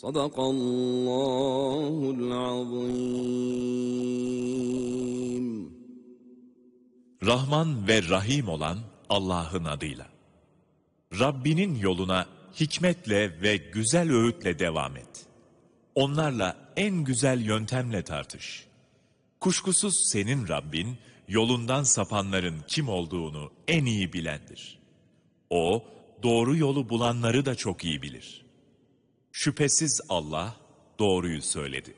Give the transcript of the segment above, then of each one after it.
Sadakallahul azim. Rahman ve Rahim olan Allah'ın adıyla. Rabbinin yoluna hikmetle ve güzel öğütle devam et. Onlarla en güzel yöntemle tartış. Kuşkusuz senin Rabbin, yolundan sapanların kim olduğunu en iyi bilendir. O, doğru yolu bulanları da çok iyi bilir. Şüphesiz Allah, doğruyu söyledi.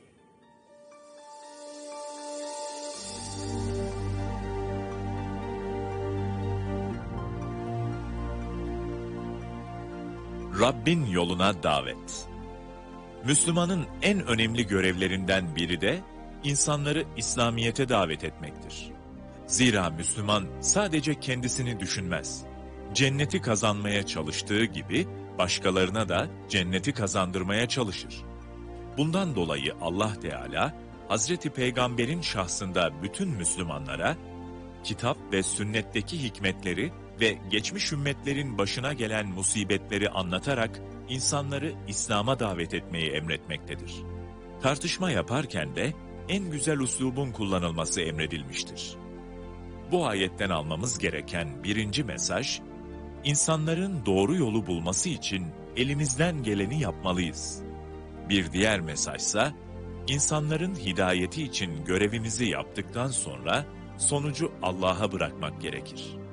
Rabbin yoluna davet. Müslümanın en önemli görevlerinden biri de insanları İslamiyet'e davet etmektir. Zira Müslüman sadece kendisini düşünmez. Cenneti kazanmaya çalıştığı gibi başkalarına da cenneti kazandırmaya çalışır. Bundan dolayı Allah Teala Hazreti Peygamber'in şahsında bütün Müslümanlara kitap ve sünnetteki hikmetleri ve geçmiş ümmetlerin başına gelen musibetleri anlatarak insanları İslam'a davet etmeyi emretmektedir. Tartışma yaparken de en güzel üslubun kullanılması emredilmiştir. Bu ayetten almamız gereken birinci mesaj, insanların doğru yolu bulması için elimizden geleni yapmalıyız. Bir diğer mesajsa, insanların hidayeti için görevimizi yaptıktan sonra sonucu Allah'a bırakmak gerekir.